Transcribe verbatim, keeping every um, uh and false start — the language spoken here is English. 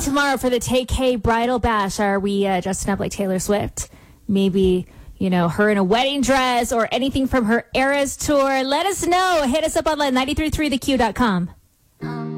tomorrow for the Tay K Bridal Bash. Are we uh, dressing up like Taylor Swift? Maybe, you know, her in a wedding dress or anything from her Eras tour. Let us know. Hit us up online, nine three three the q dot com.